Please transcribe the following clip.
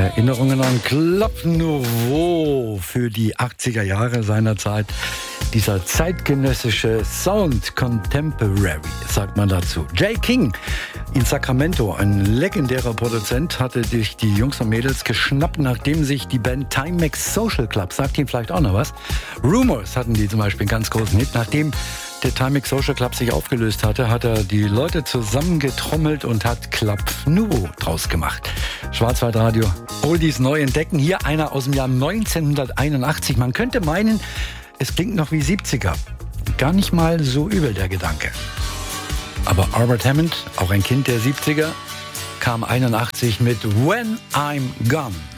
Erinnerungen an Club Nouveau für die 80er Jahre seiner Zeit. Dieser zeitgenössische Sound Contemporary, sagt man dazu. Jay King in Sacramento, ein legendärer Produzent, hatte sich die Jungs und Mädels geschnappt, nachdem sich die Band Timex Social Club, sagt Ihnen vielleicht auch noch was, Rumors hatten die zum Beispiel einen ganz großen Hit. Nachdem der Timex Social Club sich aufgelöst hatte, hat er die Leute zusammengetrommelt und hat Club Nouveau draus gemacht. Schwarzwaldradio, Oldies neu entdecken. Hier einer aus dem Jahr 1981. Man könnte meinen, es klingt noch wie 70er. Gar nicht mal so übel, der Gedanke. Aber Albert Hammond, auch ein Kind der 70er, kam 81 mit When I'm Gone.